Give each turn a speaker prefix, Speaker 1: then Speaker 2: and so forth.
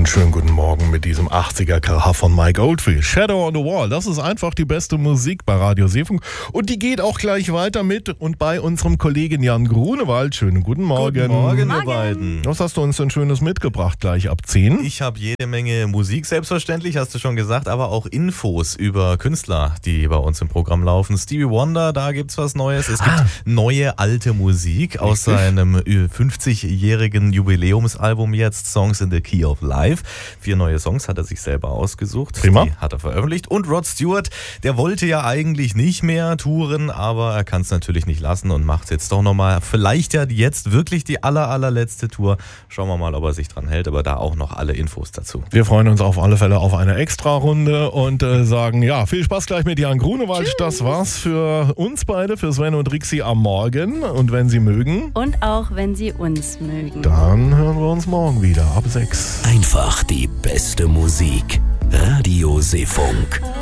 Speaker 1: Schönen guten Morgen mit diesem 80er-Kracher von Mike Oldfield. Shadow on the Wall, das ist einfach die beste Musik bei Radio Seefunk. Und die geht auch gleich weiter mit und bei unserem Kollegen Jan Grunewald. Schönen guten Morgen.
Speaker 2: Guten Morgen, ihr beiden.
Speaker 1: Was hast du uns denn Schönes mitgebracht gleich ab 10?
Speaker 2: Ich habe jede Menge Musik, selbstverständlich, hast du schon gesagt, aber auch Infos über Künstler, die bei uns im Programm laufen. Stevie Wonder, da gibt's was Neues. Es gibt neue, alte Musik aus seinem 50-jährigen Jubiläumsalbum jetzt, Songs in the Key of Life. 4 neue Songs hat er sich selber ausgesucht.
Speaker 1: Prima.
Speaker 2: Die hat er veröffentlicht. Und Rod Stewart, der wollte ja eigentlich nicht mehr touren, aber er kann es natürlich nicht lassen und macht jetzt doch nochmal, vielleicht ja jetzt wirklich die allerletzte Tour. Schauen wir mal, ob er sich dran hält, aber da auch noch alle Infos dazu.
Speaker 1: Wir freuen uns auf alle Fälle auf eine Extra-Runde und sagen, ja, viel Spaß gleich mit Jan Grunewald. Tschüss. Das war's für uns beide, für Sven und Rixi am Morgen. Und wenn Sie mögen.
Speaker 3: Und auch wenn Sie uns mögen.
Speaker 1: Dann hören wir uns morgen wieder ab 6.
Speaker 4: Einfach die beste Musik. Radio Seefunk.